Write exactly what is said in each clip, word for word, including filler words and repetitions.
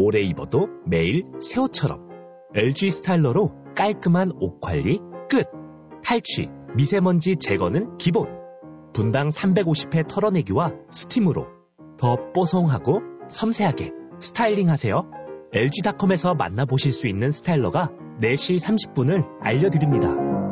오래 입어도 매일 새 옷처럼. 엘지 스타일러로 깔끔한 옷 관리 끝. 탈취, 미세먼지 제거는 기본. 분당 삼백오십 회 털어내기와 스팀으로 더 뽀송하고 섬세하게 스타일링 하세요. 엘지닷컴에서 만나보실 수 있는 스타일러가 네 시 삼십 분을 알려드립니다.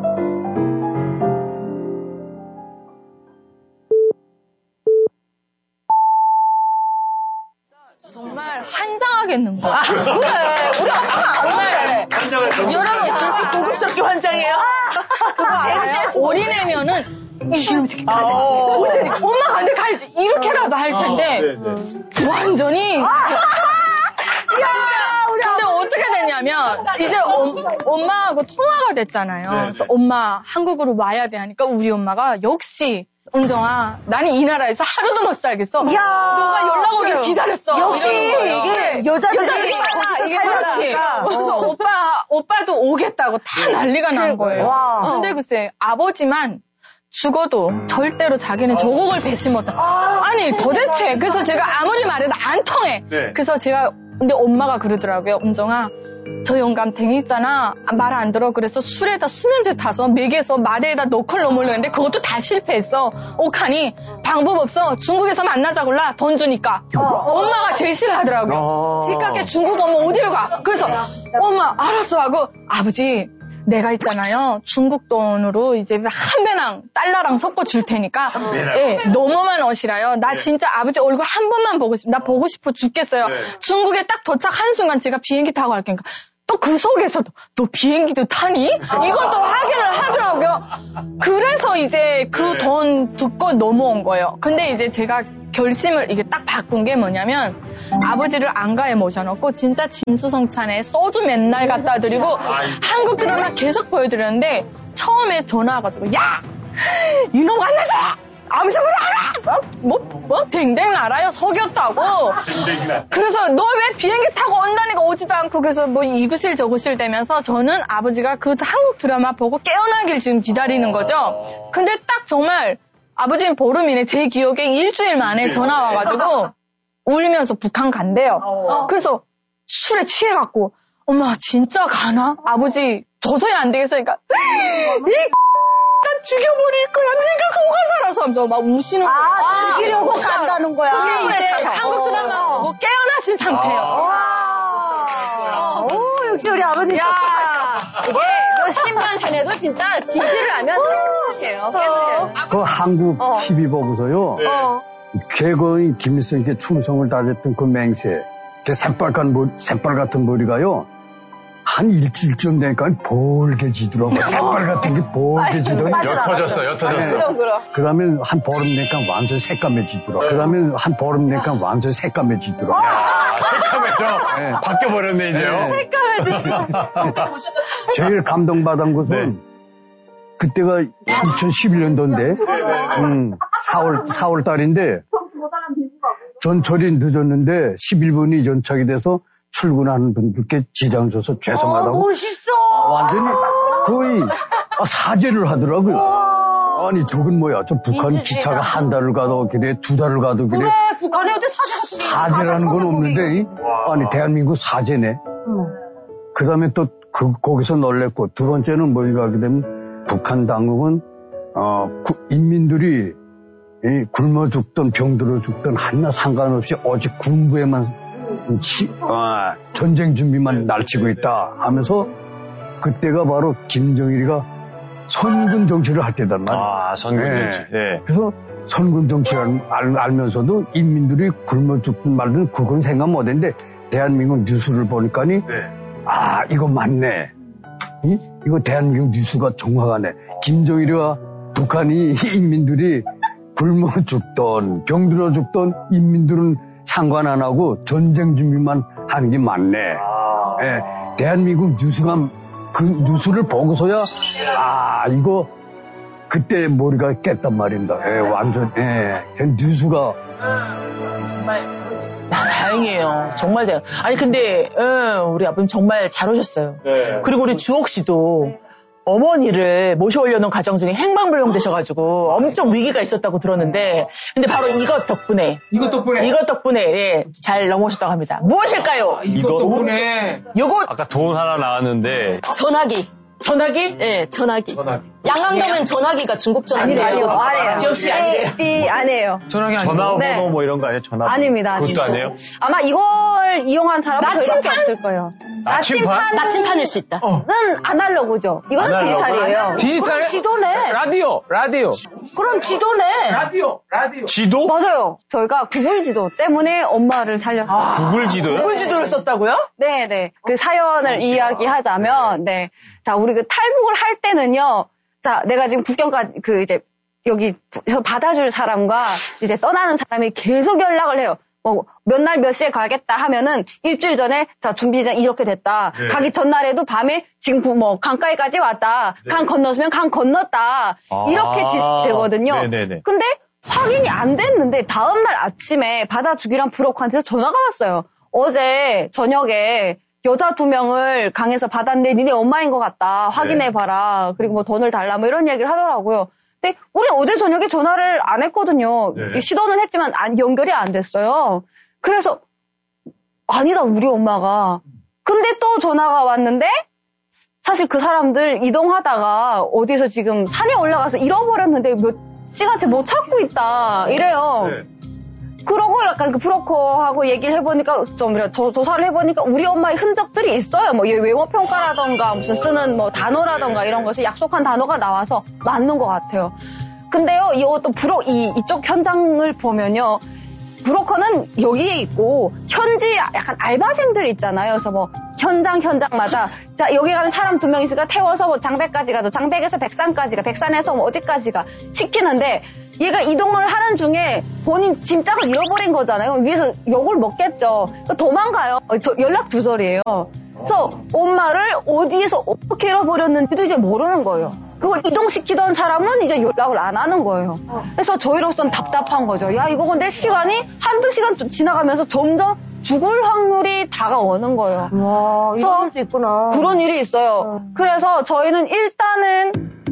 정말 환장하겠는 거야. 그래, 우리 엄마가 정말 여러분 그걸 고급스럽게 환장해요. 그거 알아요? 올인하면은 이놈 새끼 가야 돼. 엄마가 근데 가야지. 이렇게라도 할 텐데 완전히. 근데 어떻게 됐냐면 이제 어, 엄마하고 통화가 됐잖아요. 그래서 엄마 한국으로 와야 돼 하니까 우리 엄마가 역시 은정아, 나는 이 나라에서 하루도 못 살겠어. 야, 너가 연락 오길 기다렸어. 역시 이게 여자들이 이게 살았지. 그래서 오빠, 오빠도 오겠다고 다 난리가 난 거예요. 와. 근데 글쎄 아버지만 죽어도 절대로 자기는 조국을 배신 못해. 아니 도대체 그래서 제가 아무리 말해도 안 통해. 네. 그래서 제가 근데 엄마가 그러더라고요. 은정아, 저 영감탱이 있잖아. 말 안 들어. 그래서 술에다 수면제 타서 맥에서 마대에다 너클 넣으려고 했는데 그것도 다 실패했어. 오카니 방법 없어. 중국에서 만나자 골라. 돈 주니까. 어, 엄마가 제시를 하더라고요. 어. 집 갈게 중국 오면 어디로 가? 그래서 엄마 알았어 하고 아버지 내가 있잖아요. 중국 돈으로 이제 한 배랑 달러랑 섞어 줄 테니까. 예, 너무만 오시라요. 나 네. 진짜 아버지 얼굴 한 번만 보고 싶, 나 보고 싶어 죽겠어요. 네. 중국에 딱 도착한 순간 제가 비행기 타고 갈 테니까. 또 그 속에서도 너 비행기도 타니? 이건 또 확인을 하더라고요. 그래서 이제 그 돈 듣고 넘어온 거예요. 근데 이제 제가 결심을 이게 딱 바꾼 게 뭐냐면 아버지를 안가에 모셔놓고 진짜 진수성찬에 소주 맨날 갖다 드리고 한국 드라마 계속 보여드렸는데 처음에 전화 와가지고 야! 이놈 만나자! 아버지 뭘 알아! 뭐, 뭐, 뭐, 댕댕 알아요? 속였다고. 그래서 너 왜 비행기 타고 온다니까 오지도 않고 그래서 뭐 이구실 저구실 되면서 저는 아버지가 그 한국 드라마 보고 깨어나길 지금 기다리는 거죠. 근데 딱 정말 아버지는 보름이네. 제 기억에 일주일 만에 전화 와가지고 울면서 북한 간대요. 그래서 술에 취해갖고 엄마 진짜 가나? 아버지 져서야 안 되겠어. 그러니까 이 난 죽여버릴 거야. 네가 속아 살아서 하면서 막 우시는 거야. 아, 죽이려고 간다는 거야. 그게 이제 한국 드라마 보고 깨어나신 상태예요. 아, 오, 역시 우리 아버님. 야, 이게 몇십 년 전에도 진짜 진실을 알면 행복해요. 그 한국 어. 티비 보고서요. 네. 어. 쾌거의 김일성에게 충성을 다했던 그 맹세, 그 새빨간 머리, 새빨 같은 머리가요. 한 일주일쯤 되니까 볼개지더라고요. 새빨 같은 게 볼개지더라고요. 옅어졌어, 옅어졌어. 그 다음에 한 보름 되니까 완전 새까매지더라고요. 그 다음에 한 보름 되니까 완전 새까매지더라고요. 야, 새까매져? 네. 바뀌어버렸네, 이제요. 네. 새까매지죠. 제일 감동받은 것은 네. 그때가 이천십일 년도인데, 음, 사월, 사월 달인데, 전철이 늦었는데 십일 분이 연착이 돼서 출근하는 분들께 지장을 줘서 죄송하다고. 어, 멋있어. 아, 완전히 거의 아, 사죄를 하더라고요. 아니 저건 뭐야? 저 북한 기차가 한 달을 가도 그래, 두 달을 가도 그래. 그래, 북한에 어디 사죄 같은 사죄라는 건 없는데, 아니 대한민국 사죄네. 응. 그 다음에 또 그, 거기서 놀랬고, 두 번째는 뭐가 하게 되면 북한 당국은 어, 구, 인민들이 이, 굶어 죽든 병들어 죽든 하나 상관없이 오직 군부에만 치, 아, 전쟁 준비만 날치고 있다 하면서 그때가 바로 김정일이가 선군 정치를 할 때단 말이에요. 아, 선군 정치. 네. 네. 그래서 선군 정치를 알, 알면서도 인민들이 굶어 죽든 말든 그건 생각 못 했는데 대한민국 뉴스를 보니까니 네. 아, 이거 맞네. 이? 이거 대한민국 뉴스가 정확하네. 김정일이와 북한이 인민들이 굶어 죽던 병들어 죽던 인민들은 상관 안 하고 전쟁 준비만 하는 게 맞네. 아. 예, 대한민국 뉴스가 그 뉴스를 보고서야 아 이거 그때 머리가 깼단 말입니다. 예, 완전 예, 뉴스가 정말 아, 다행이에요. 정말 다행. 아니 근데 예, 우리 아버님 정말 잘 오셨어요. 네. 그리고 우리 주옥 씨도 어머니를 모셔오려는 과정 중에 행방불명 되셔가지고 엄청 위기가 있었다고 들었는데 근데 바로 이것 덕분에 이것 덕분에 이것 덕분에 예, 잘 넘어오셨다고 합니다. 무엇일까요? 이것 덕분에 요거 아까 돈 하나 나왔는데 전화기. 전화기? 네, 전화기. 전화기. 양강도면 전화기가 중국 전화기예요. 아니에요. 아니에요. 지혁씨 아니에요. 이 아니에요. 전화기 아니고 전화번호 네. 뭐 이런 거 아니에요? 전화 아닙니다. 그것도 아닙니다. 아니에요? 아마 이걸 이용한 사람은 나침판? 저희밖에 없을 거예요. 나침반? 나침판일 수 있다. 어. 는 아날로그죠. 이거는 아날로그? 디지털이에요. 디지털 지도네. 라디오 라디오 그럼 지도네. 라디오 라디오 지도? 맞아요. 저희가 구글 지도 때문에 엄마를 살렸어요. 구글 지도요? 구글 지도를 썼다고요? 네네. 그 사연을 이야기하자면, 네. 자, 우리 그 탈북을 할 때는요, 자, 내가 지금 국경까지, 그 이제, 여기 받아줄 사람과 이제 떠나는 사람이 계속 연락을 해요. 뭐, 몇 날 몇 시에 가겠다 하면은 일주일 전에, 자, 준비장 이렇게 됐다. 네. 가기 전날에도 밤에 지금 부- 뭐, 강가에까지 왔다. 네. 강 건너서면 강 건넜다. 아. 이렇게 되거든요. 네네네. 근데 확인이 안 됐는데 다음날 아침에 받아주기란 브로커한테서 전화가 왔어요. 어제 저녁에 여자 두 명을 강에서 받았는데 니네 엄마인 것 같다. 확인해봐라. 그리고 뭐 돈을 달라 뭐 이런 얘기를 하더라고요. 근데 우리 어제 저녁에 전화를 안 했거든요. 네. 시도는 했지만 안, 연결이 안 됐어요. 그래서 아니다 우리 엄마가. 근데 또 전화가 왔는데 사실 그 사람들 이동하다가 어디서 지금 산에 올라가서 잃어버렸는데 몇 시간째 못 찾고 있다 이래요. 네. 그러고 약간 그 브로커하고 얘기를 해보니까 좀 조, 조사를 해보니까 우리 엄마의 흔적들이 있어요. 뭐 외모 평가라던가 무슨 쓰는 뭐 단어라던가 이런 것이 약속한 단어가 나와서 맞는 것 같아요. 근데요, 이것도 브로 이 이쪽 현장을 보면요. 브로커는 여기에 있고 현지 약간 알바생들 있잖아요. 그래서 뭐 현장 현장마다 자 여기 가면 사람 두 명 있으니까 태워서 뭐 장백까지 가서 장백에서 백산까지 가 백산에서 뭐 어디까지 가 시키는데 얘가 이동을 하는 중에 본인 짐짝을 잃어버린 거잖아요. 그럼 위에서 욕을 먹겠죠. 도망가요. 저 연락 두절이에요. 그래서 엄마를 어디에서 어떻게 잃어버렸는지도 이제 모르는 거예요. 그걸 이동시키던 사람은 이제 연락을 안 하는 거예요. 그래서 저희로서는 답답한 거죠. 야, 이거 근데 시간이 한두 시간 지나가면서 점점 죽을 확률이 다가오는 거예요. 와, 이럴 수 있구나. 그런 일이 있어요. 그래서 저희는 일단은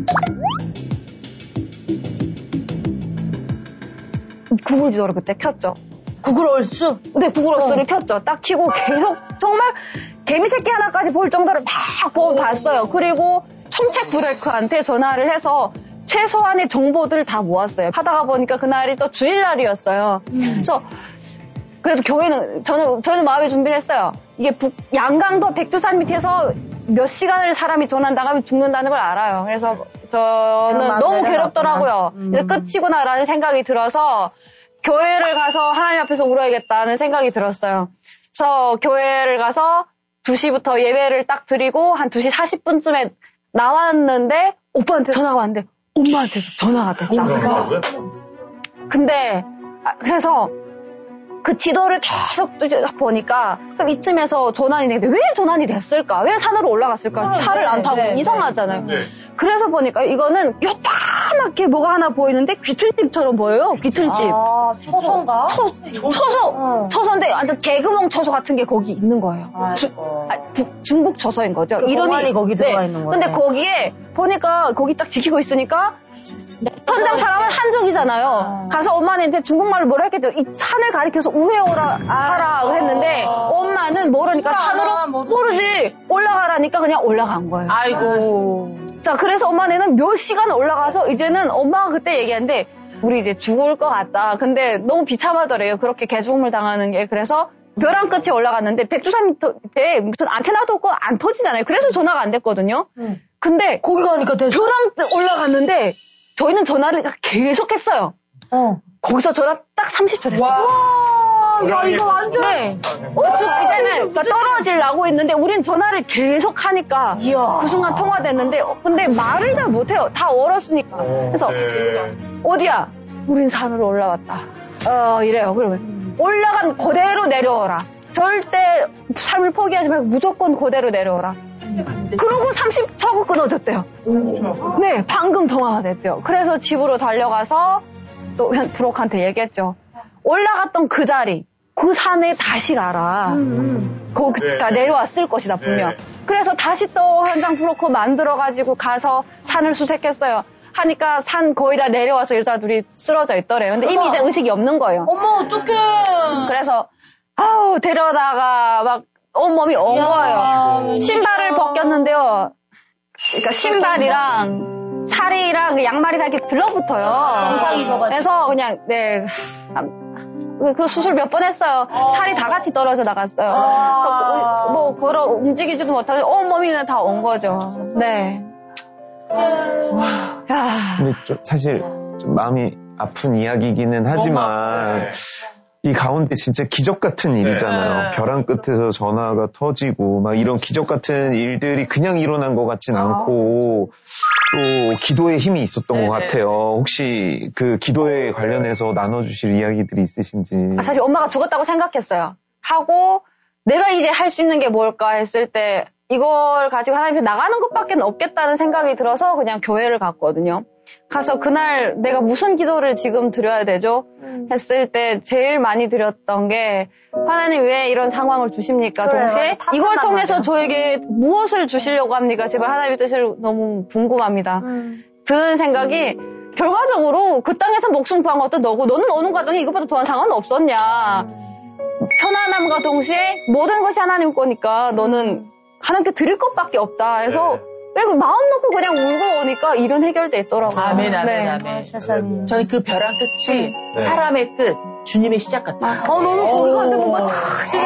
구글 지도를 그때 켰죠. 구글 얼스? 네, 구글 얼스를 켰죠. 딱 켜고 계속 정말 개미새끼 하나까지 볼 정도로 막 보고 봤어요. 그리고 청책 브레이크한테 전화를 해서 최소한의 정보들을 다 모았어요. 하다가 보니까 그날이 또 주일날이었어요. 그래서 그래도 교회는 저는 저는 마음의 준비를 했어요. 이게 북, 양강도 백두산 밑에서 몇 시간을 사람이 조난당하면 죽는다는 걸 알아요. 그래서 저는 너무 괴롭더라고요. 음. 그래서 끝이구나라는 생각이 들어서 교회를 가서 하나님 앞에서 울어야겠다는 생각이 들었어요. 그래서 교회를 가서 두 시부터 예배를 딱 드리고 한 두 시 사십 분쯤에 나왔는데 오빠한테 전화가 왔는데 엄마한테서 전화가 됐다. 근데 아, 그래서 그 지도를 계속 보니까 그럼 이쯤에서 전환이 되는데 왜 전환이 됐을까? 왜 산으로 올라갔을까? 차를 안 타고 네, 이상하잖아요. 네. 그래서 보니까 이거는 요따맣게 뭐가 하나 보이는데 귀틀집처럼 보여요. 귀틀집. 아, 초소인가? 처, 처소. 어. 처소인데 완전 개구멍 처소 같은 게 거기 있는 거예요. 주, 아, 북- 중국 처소인 거죠. 그 공간이 거기 들어가 있는 거예요. 근데 거기에 보니까 거기 딱 지키고 있으니까 현장 사람은 한족이잖아요. 가서 엄마한테 중국말로 뭐라 했겠죠. 이 산을 가리켜서 우회 오라 하라 했는데 엄마는 모르니까 산으로 모르지 올라가라니까 그냥 올라간 거예요. 아이고. 자, 그래서 엄마는 몇 시간 올라가서 이제는 엄마가 그때 얘기했는데 우리 이제 죽을 것 같다. 근데 너무 비참하더래요. 그렇게 개죽음을 당하는 게. 그래서 벼랑 끝에 올라갔는데 백두산 밑에 무슨 안테나도 없고 안 터지잖아요. 그래서 전화가 안 됐거든요. 근데 거기 가니까 됐어. 벼랑 끝 올라갔는데 저희는 전화를 계속했어요. 어. 거기서 전화 딱 삼십 초 됐어요. 와, 야, 이거 완전. 네. 어, 주- 이제는 그러니까 떨어지려고 했는데 우린 전화를 계속 하니까 이야. 그 순간 통화됐는데 어, 근데 말을 잘 못해요. 다 얼었으니까. 그래서 네. 어디야? 우린 산으로 올라왔다. 어 이래요. 그러면 올라간 그대로 내려오라. 절대 삶을 포기하지 말고 무조건 그대로 내려오라. 그러고 삼십 초 하고 끊어졌대요. 네, 방금 통화가 됐대요. 그래서 집으로 달려가서 또 현 브로커한테 얘기했죠. 올라갔던 그 자리, 그 산에 다시 가라. 거기 다 내려왔을 것이다, 분명. 그래서 다시 또 한 장 브로커 만들어가지고 가서 산을 수색했어요. 하니까 산 거의 다 내려와서 여자 둘이 쓰러져 있더래요. 근데 이미 이제 의식이 없는 거예요. 어머, 어떡해. 그래서 아우 데려다가 막 온몸이 엉 거예요. 신발을 벗겼는데요. 그러니까 신발이랑 살이랑 그 양말이 다 이렇게 들러붙어요. 정상 입어가지고. 그래서 그냥 네. 그 수술 몇 번 했어요. 살이 다 같이 떨어져 나갔어요. 그래서 뭐 걸어 움직이지도 못하고 온몸이 그냥 다 온 거죠. 네. 근데 좀 사실 좀 마음이 아픈 이야기이기는 하지만 이 가운데 진짜 기적 같은 일이잖아요. 네. 벼랑 끝에서 전화가 터지고 막 이런 기적 같은 일들이 그냥 일어난 것 같진 않고 또 기도의 힘이 있었던 네. 것 같아요. 혹시 그 기도에 관련해서 나눠주실 이야기들이 있으신지. 아, 사실 엄마가 죽었다고 생각했어요. 하고 내가 이제 할 수 있는 게 뭘까 했을 때 이걸 가지고 하나님 앞에 나가는 것밖에 없겠다는 생각이 들어서 그냥 교회를 갔거든요. 가서 그날 내가 무슨 기도를 지금 드려야 되죠? 했을 때 제일 많이 드렸던 게 하나님 왜 이런 상황을 주십니까? 그래, 동시에 답답하단 이걸 통해서 말이야. 저에게 무엇을 주시려고 합니까? 제발 하나님의 뜻을 너무 궁금합니다. 음. 드는 생각이 결과적으로 그 땅에서 목숨 구한 것도 너고 너는 어느 과정에 이것보다 더한 상황은 없었냐. 편안함과 동시에 모든 것이 하나님 거니까 너는 하나님께 드릴 것밖에 없다. 해서 네. 마음 놓고 그냥 울고 오니까 일은 해결돼 있더라고요. 아멘, 아멘, 네. 아멘. 세상에. 저는 그 벼랑 끝이 네. 사람의 끝, 주님의 시작 같아요. 어, 너무 거기 갔는데 뭔가 탁 시계.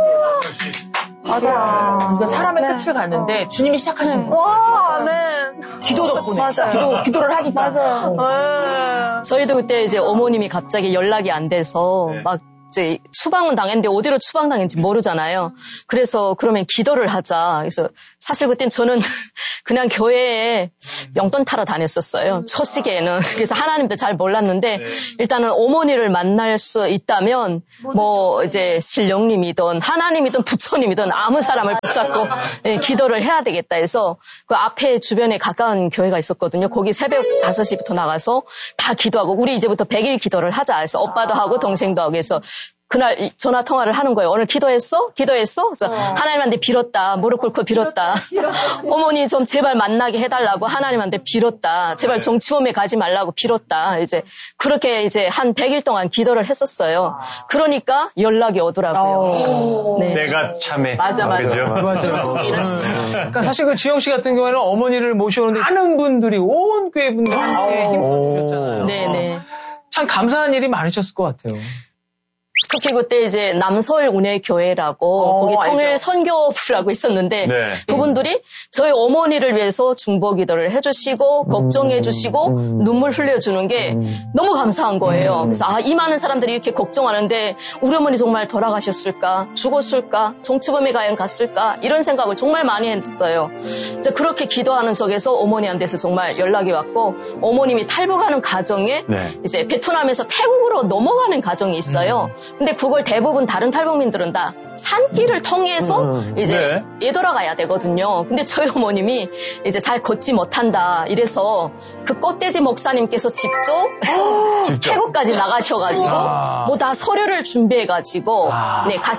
맞아. 이거 사람의 네. 끝을 갔는데 주님이 시작하신 거예요. 와, 아멘. 기도 덕분에. 맞아요. 기도, 기도를 하니까. 맞아요. 어. 저희도 그때 이제 어머님이 갑자기 연락이 안 돼서 네. 막 이제 추방은 당했는데 어디로 추방당했는지 모르잖아요. 그래서 그러면 기도를 하자. 그래서 사실 그땐 저는 그냥 교회에 용돈 타러 다녔었어요. 초시계에는. 그래서 하나님도 잘 몰랐는데 일단은 어머니를 만날 수 있다면 뭐 이제 신령님이든 하나님이든 부처님이든 아무 사람을 붙잡고 예, 기도를 해야 되겠다 해서 그 앞에 주변에 가까운 교회가 있었거든요. 거기 새벽 다섯 시부터 나가서 다 기도하고 우리 이제부터 백 일 기도를 하자 해서 오빠도 하고 동생도 하고 해서 그날 전화 통화를 하는 거예요. 오늘 기도했어? 기도했어? 그래서 어. 하나님한테 빌었다. 무릎 꿇고 빌었다. 빌었다. 어머니 좀 제발 만나게 해달라고 하나님한테 빌었다. 제발 정치범에 가지 말라고 빌었다. 이제 그렇게 이제 한 백 일 동안 기도를 했었어요. 그러니까 연락이 오더라고요. 네. 내가 참해. 맞아, 맞아. 그죠? 맞아. 그러니까 사실 그 지영 씨 같은 경우에는 어머니를 모셔오는데 많은 분들이 온 교회 분들이 함께 힘써주셨잖아요. 네네. 참 감사한 일이 많으셨을 것 같아요. 특히 그때 이제 남서울 운해교회라고 어, 거기 통일 알죠. 선교부라고 있었는데 네. 그분들이 저희 어머니를 위해서 중보기도를 해주시고 걱정해주시고 음. 눈물 흘려주는 게 음. 너무 감사한 거예요. 음. 그래서 아, 이 많은 사람들이 이렇게 걱정하는데 우리 어머니 정말 돌아가셨을까? 죽었을까? 정치범에 과연 갔을까? 이런 생각을 정말 많이 했어요. 이제 그렇게 기도하는 속에서 어머니한테서 정말 연락이 왔고 어머님이 탈북하는 과정에 네. 이제 베트남에서 태국으로 넘어가는 과정이 있어요. 근데 그걸 대부분 다른 탈북민들은 다 산길을 통해서 음, 이제 되돌아가야 되거든요. 근데 저희 어머님이 이제 잘 걷지 못한다. 이래서 그 꽃돼지 목사님께서 직접 태국까지 나가셔가지고 뭐 다 서류를 준비해가지고 네 같이